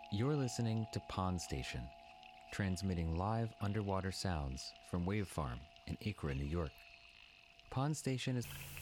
You're listening to Pond Station, transmitting live underwater sounds from Wave Farm in Acra, New York. Pond Station is